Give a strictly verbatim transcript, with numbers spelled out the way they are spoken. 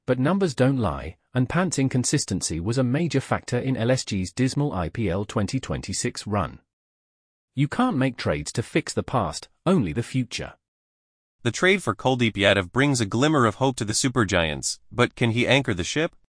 But numbers don't lie, and Pant's inconsistency was a major factor in L S G's dismal I P L twenty twenty-six run. You can't make trades to fix the past, only the future. The trade for Kuldeep Yadav brings a glimmer of hope to the Supergiants, but can he anchor the ship?